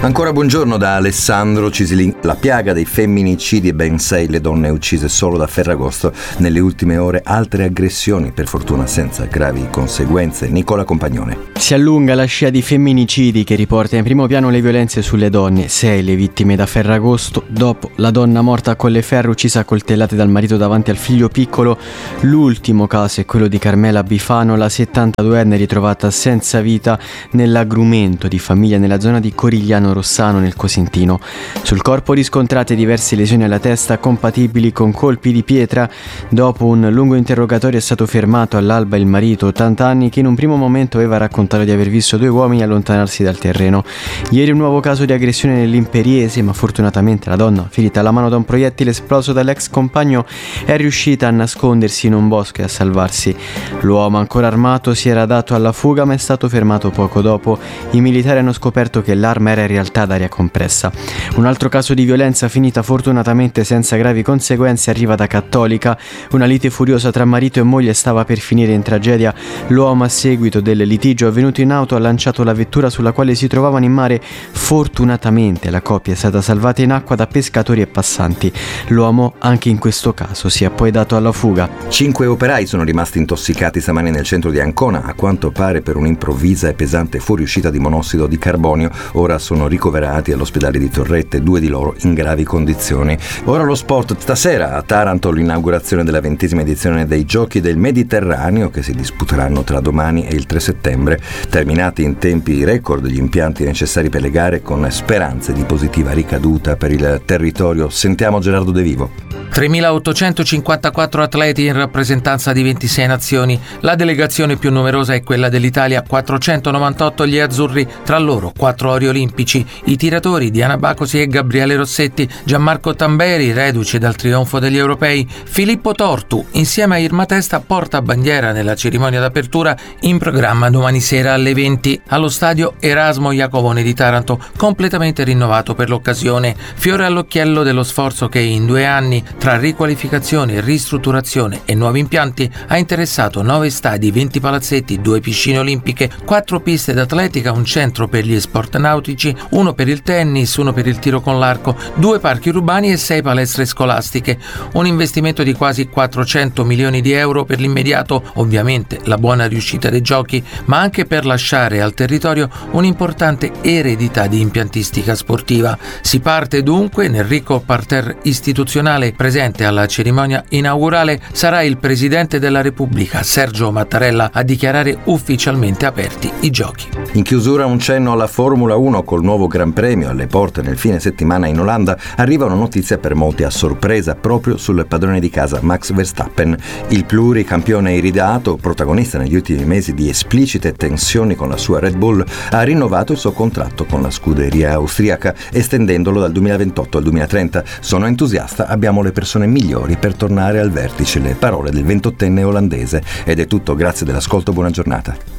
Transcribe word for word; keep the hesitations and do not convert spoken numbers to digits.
Ancora buongiorno da Alessandro Cisilin. La piaga dei femminicidi e ben sei le donne uccise solo da Ferragosto. Nelle ultime ore altre aggressioni, per fortuna senza gravi conseguenze. Nicola Compagnone. Si allunga la scia di femminicidi che riporta in primo piano le violenze sulle donne. Sei le vittime da Ferragosto. Dopo la donna morta a Colleferro uccisa a coltellate dal marito davanti al figlio piccolo. L'ultimo caso è quello di Carmela Bifano, la settantaduenne ritrovata senza vita nell'agrumento di famiglia nella zona di Corigliano Rossano nel Cosentino. Sul corpo riscontrate diverse lesioni alla testa compatibili con colpi di pietra. Dopo un lungo interrogatorio è stato fermato all'alba il marito, ottanta anni, che in un primo momento aveva raccontato di aver visto due uomini allontanarsi dal terreno. Ieri un nuovo caso di aggressione nell'Imperiese, ma fortunatamente la donna, ferita alla mano da un proiettile esploso dall'ex compagno, è riuscita a nascondersi in un bosco e a salvarsi. L'uomo ancora armato si era dato alla fuga ma è stato fermato poco dopo. I militari hanno scoperto che l'arma era in realtà d'aria compressa. Un altro caso di violenza finita fortunatamente senza gravi conseguenze arriva da Cattolica. Una lite furiosa tra marito e moglie stava per finire in tragedia. L'uomo, a seguito del litigio avvenuto in auto, ha lanciato la vettura sulla quale si trovavano in mare. Fortunatamente la coppia è stata salvata in acqua da pescatori e passanti. L'uomo anche in questo caso si è poi dato alla fuga. Cinque operai sono rimasti intossicati stamani nel centro di Ancona, a quanto pare per un'improvvisa e pesante fuoriuscita di monossido di carbonio. Ora sono ricoverati all'ospedale di Torrette, due di loro in gravi condizioni. Ora lo sport. Stasera a Taranto l'inaugurazione della ventesima edizione dei Giochi del Mediterraneo, che si disputeranno tra domani e il tre settembre. Terminati in tempi record gli impianti necessari per le gare, con speranze di positiva ricaduta per il territorio. Sentiamo Gerardo De Vivo. tremilaottocentocinquantaquattro atleti in rappresentanza di ventisei nazioni. La delegazione più numerosa è quella dell'Italia, quattrocentonovantotto gli azzurri, tra loro quattro ori olimpici. I tiratori Diana Bacosi e Gabriele Rossetti, Gianmarco Tamberi, reduce dal trionfo degli europei, Filippo Tortu, insieme a Irma Testa, porta bandiera nella cerimonia d'apertura in programma domani sera alle venti allo stadio Erasmo Iacovone di Taranto, completamente rinnovato per l'occasione. Fiore all'occhiello dello sforzo che in due anni, tra riqualificazione, ristrutturazione e nuovi impianti, ha interessato nove stadi, venti palazzetti, due piscine olimpiche, quattro piste d'atletica, un centro per gli sport nautici, uno per il tennis, uno per il tiro con l'arco, due parchi urbani e sei palestre scolastiche. Un investimento di quasi quattrocento milioni di euro per l'immediato, ovviamente la buona riuscita dei giochi, ma anche per lasciare al territorio un'importante eredità di impiantistica sportiva. Si parte dunque nel ricco parterre istituzionale. Presente alla cerimonia inaugurale sarà il Presidente della Repubblica, Sergio Mattarella, a dichiarare ufficialmente aperti i giochi. In chiusura un cenno alla Formula uno col nuovo Gran Premio alle porte nel fine settimana in Olanda. Arriva una notizia per molti a sorpresa proprio sul padrone di casa Max Verstappen. Il pluricampione iridato, protagonista negli ultimi mesi di esplicite tensioni con la sua Red Bull, ha rinnovato il suo contratto con la scuderia austriaca, estendendolo dal duemilaventotto al duemilatrenta. Sono entusiasta, abbiamo le persone migliori per tornare al vertice, le parole del ventottenne olandese. Ed è tutto, grazie dell'ascolto, buona giornata.